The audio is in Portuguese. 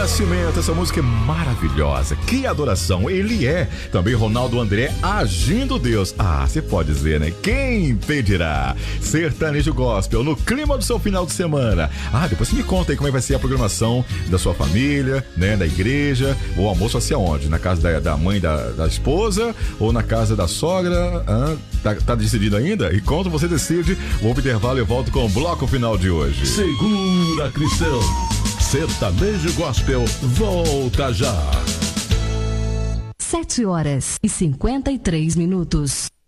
Nascimento, essa música é maravilhosa. Que adoração, ele é. Também Ronaldo André, Agindo Deus. Ah, você pode dizer, né? Quem impedirá? Sertanejo Gospel, no clima do seu final de semana. Ah, depois você me conta aí como é que vai ser a programação da sua família, né? Da igreja. O almoço vai ser aonde? Na casa da mãe da esposa ou na casa da sogra? Ah, tá decidido ainda? Enquanto você decide, vou pro intervalo e eu volto com o bloco final de hoje. Segura, cristão. Sertanejo Gospel volta já. 7h53.